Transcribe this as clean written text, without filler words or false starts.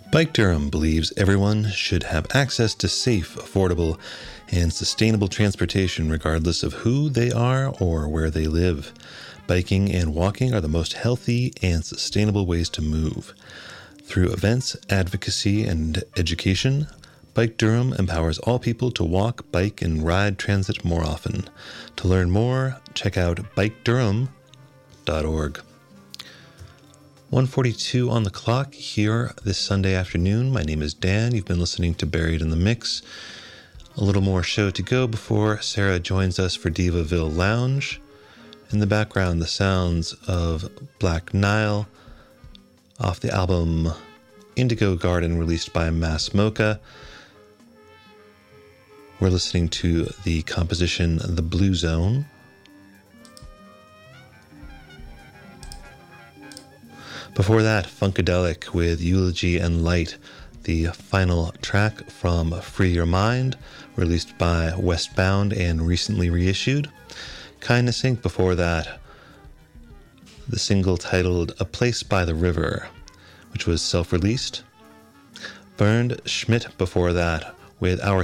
Bike Durham believes everyone should have access to safe, affordable, and sustainable transportation regardless of who they are or where they live. Biking and walking are the most healthy and sustainable ways to move. Through events, advocacy, and education, Bike Durham empowers all people to walk, bike, and ride transit more often. To learn more, check out bikedurham.org. 1:42 on the clock here this Sunday afternoon. My name is Dan. You've been listening to Buried in the Mix. A little more show to go before Sarah joins us for Divaville Lounge. In the background, the sounds of Black Nile off the album Indigo Garden, released by Mass Mocha. We're listening to the composition The Blue Zone. Before that, Funkadelic with Eulogy and Light, the final track from Free Your Mind, released by Westbound and recently reissued. Kindness Inc. before that, the single titled A Place by the River, which was self-released. Bernd Schmidt before that with Our